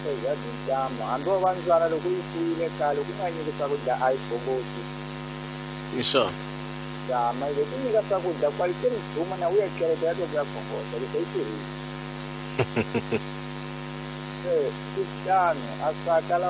Yadinjama ando vanzana lokuyifuyile kale kunganyike sakudla ayibhokoti Ngisho. jama lokunyika sakudla kwaliteri duma na uyakereka yato kuyabhokota lisayitiri isihlanu asakala